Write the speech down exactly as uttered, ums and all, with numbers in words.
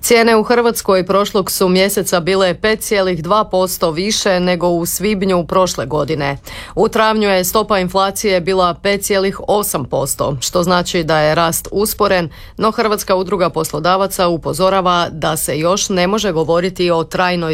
Cijene u Hrvatskoj prošlog su mjeseca bile pet zarez dva posto više nego u svibnju prošle godine. U travnju je stopa inflacije bila pet zarez osam posto, što znači da je rast usporen, no Hrvatska udruga poslodavaca upozorava da se još ne može govoriti o trajnoj